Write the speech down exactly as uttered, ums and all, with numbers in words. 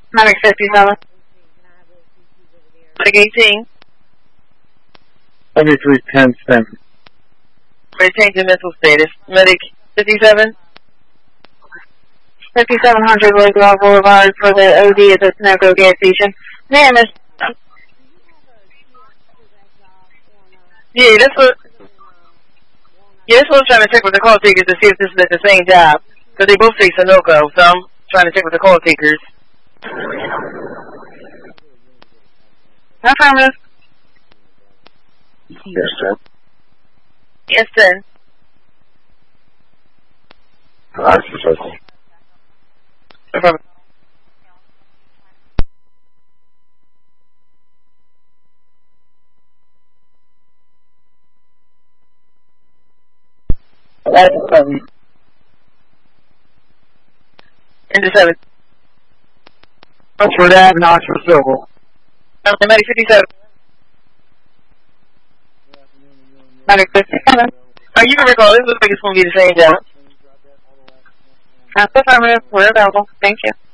Medic fifty-seven. Medic eighteen. seventy-three ten ten. We're changing mental status. Medic fifty-seven. fifty-seven hundred Lakewell Boulevard for the O D at the Sunoco gas station. Man, this... Yeah, that's what... Yeah, that's what I'm trying to check with the call takers to see if this is at the same job. Because they both say Sunoco, so I'm trying to check with the call takers. Affirmative. Yes, sir. Yes, sir. That's the Affirmative. That's the Intercept. Oxford Ave and Oxford Silver. Medic fifty-seven. Medic fifty-seven. Oh, you can recall, this looks like it's going to be the same job. That's affirmative. We're available. Thank you.